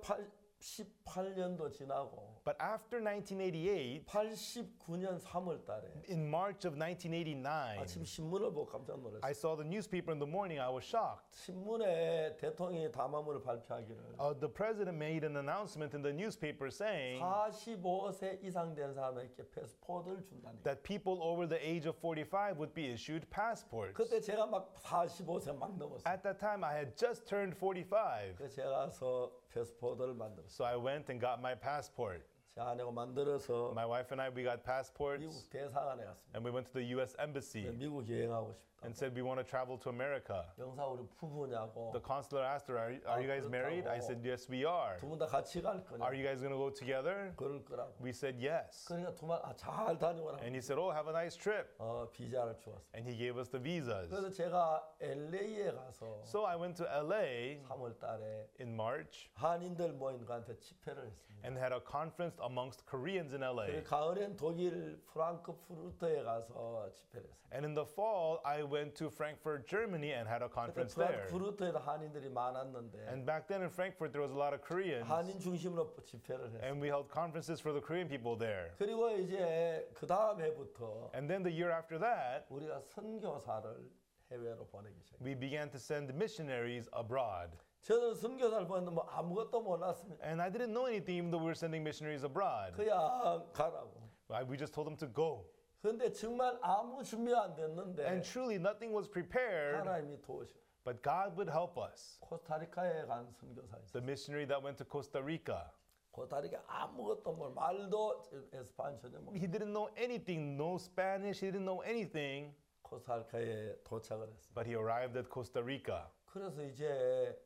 18년도 지나고 But after 1988, 89년 3월 달에 in March of 1989, 아침 신문을 보고 깜짝 놀랐어요. I saw the newspaper in the morning. I was shocked. 신문에 대통령이 담화문을 발표하기를 The president made an announcement in the newspaper saying 45세 이상 된 사람에게 패스포트를 준다니. that people over the age of 45 would be issued passports. 그때 제가 막 45세 막 넘었어요. At that time, I had just turned 45. 그래서 제가 가서 패스포트를 만들었어요. So I went and got my passport. 제 아내가 만들어서 My wife and I, we got passports, 미국 대사관에 갔습니다. and we went to the U.S. Embassy 미국 여행하고 싶다. and said we want to travel to America. 영사 우리 부부냐고. The consular asked her, are you guys married? I said, yes, we are. 두 분 다 같이 갈 거냐? Are you guys going to go together? 그럴 거라고. We said yes. 그러니까 잘 다녀오라고. And he said, oh, have a nice trip. 비자를 주었어요. And he gave us the visas. 그래서 제가 LA에 가서 So I went to LA 3월 달에 in March 한인들 모인 가한테 집회를 했습니다. and had a conference amongst Koreans in 그리고 LA. 가을엔 독일 프랑크푸르트에 가서 집회를 했습니다. And in the fall, I went to Frankfurt, Germany and had a 그때 conference there. 프랑크푸르트에도 한인들이 많았는데 And back then in Frankfurt, there was a lot of Koreans. 한인 중심으로 집회를 했어요. And we held conferences for the Korean people there. 그리고 이제 그 다음 해부터 And then the year after that, 우리가 선교사를 해외로 보내기 시작했어요. we began to send missionaries abroad. 저는 선교사를 보냈는데 뭐 아무것도 몰랐습니다. And I didn't know anything even though we were sending missionaries abroad. 그냥 가라고. We just told them to go. 그런데 정말 아무 준비가 안 됐는데 And truly nothing was prepared, 하나님이 도우셔. but God would help us. 코스타리카에 간 선교사 있어요. The missionary that went to Costa Rica, 코스타리카 아무것도 뭘 말도 에스파니 전혀 못. he didn't know anything, no Spanish, he didn't know anything, 코스타리카에 도착을 했어요. but he arrived at Costa Rica. 그래서 이제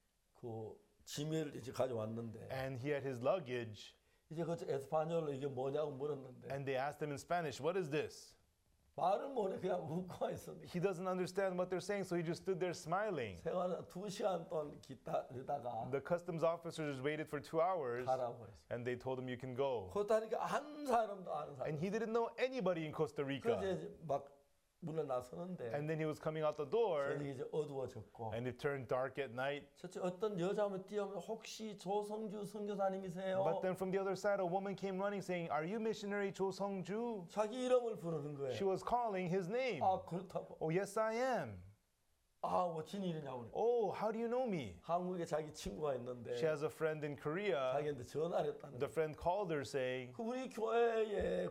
그 짐을 이제 가져왔는데 And he had his luggage, 이제 그 에스파뇰로 이게 뭐냐고 물었는데 and they asked him in Spanish, what is this? 말을 못해 그냥 웃고 있었는데 He doesn't understand what they're saying, so he just stood there smiling. 세관은 2시간 동안 기다리다가 The customs officers waited for 2 hours, 가라고 했어요. and they told him you can go. 코스타리카 한 사람도 아는 사람. And he didn't know anybody in Costa Rica. 그래서 막 문을 나서는데 And then he was coming out the door, 저녁이 이제 어두워졌고 and it turned dark at night. 저쪽 어떤 여자분 뛰어오면 혹시 조성주 선교사님이세요? But then from the other side, a woman came running saying, are you missionary Cho Sung-ju? 자기 이름을 부르는 거예요. She was calling his name. 아 그렇다고. Oh, yes, I am. 아 어쩐 일이냐고. Oh, how do you know me? 한국에 자기 친구가 있는데 She has a friend in Korea. 자기한테 전화를 했다는 The 거예요. friend called her saying, 그 우리 교회에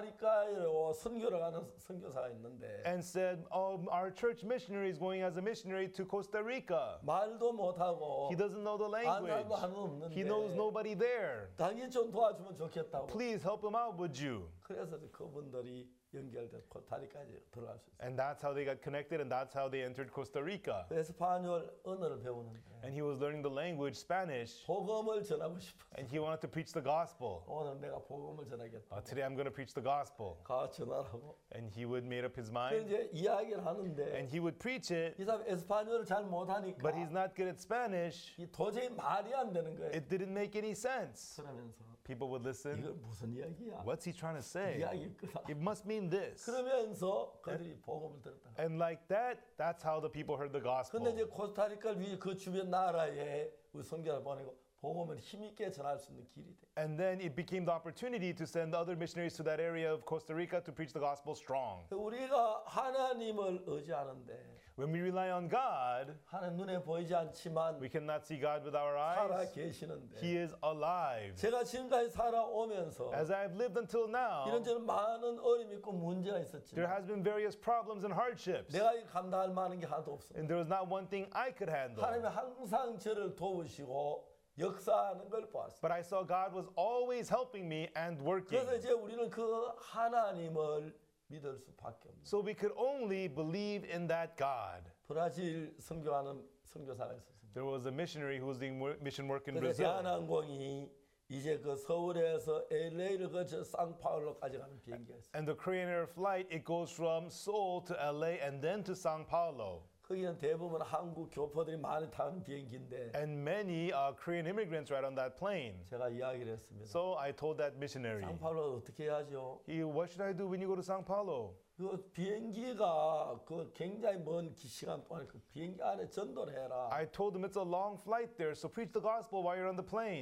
코스타리카로 선교를 가는 선교사가 있는데 and said, our church missionary is going as a missionary to Costa Rica. 말도 못하고 He doesn't know the 아는 language. 사람도 없는데 He knows nobody there. 당연히 좀 도와주면 좋겠다고. Please help him out, would you? 그래서 그분들이 연결돼 코스타리카에 들어갈 수 있어요. And that's how they got connected, and that's how they entered Costa Rica. 에스파뇰 언어를 배우는데 And he was learning the language Spanish, 복음을 전하고 싶어. and he wanted to preach the gospel. 오늘 내가 복음을 전하겠다. Today I'm going to preach the gospel. 가 전하라고. And he would made up his 그 mind, 이제 이야기를 하는데 and he would preach it, 이 사람 에스파뇰을 잘 못하니까 but he's not good at Spanish. 이 도저히 말이 안 되는 거예요. It didn't make any sense. 그러면서 People would listen. 이거 무슨 이야기야? What's he trying to say? 이야기 끄다. It must mean this. 그러면서 그들이 복음을 들었다. And like that, that's how the people heard the 근데 이제 gospel. 코스타리카를 위해 그 주변 나라에 우리 선교를 보내고 복음을 힘있게 전할 수 있는 길이 돼. And then it became the opportunity to send other missionaries to that area of Costa Rica to preach the gospel strong. 우리가 하나님을 의지하는데 When we rely on God, 하나님 눈에 보이지 않지만 we cannot see God with our 살아 eyes. 계시는데 He is alive. 제가 지금까지 살아오면서 As I have lived until now, 이런저런 많은 어려움이 있고 문제가 there 있었지만 has been various problems and hardships. 내가 감당할 만한 게 하나도 없어. And there was not one thing I could handle. 하나님이 항상 저를 도우시고 역사하는 걸 보았어요. But I saw God was always helping me and working. 그래서 이제 우리는 그 하나님을 믿을 수밖에 없는. So we could only believe in that God. 브라질 선교하는 선교사가 있었습니다. There was a missionary who was doing mission work in 그래서 Brazil. 대한항공이 이제 그 서울에서 LA를 거쳐 상파울로까지 가는 비행기가 있어요. And the Korean Air flight, it goes from Seoul to LA and then to Sao Paulo. 거기는 대부분 한국 교포들이 많이 타는 비행기인데 And many Korean immigrants ride on that plane. 제가 이야기를 했습니다. So I told that missionary, 상파울로 어떻게 해야죠? what should I do when you go to Sao Paulo? 그 비행기가 그 굉장히 먼 시간 동안 그 비행기 안에 전도를 해라. I told him it's a long flight there, so preach the gospel while you're on the plane.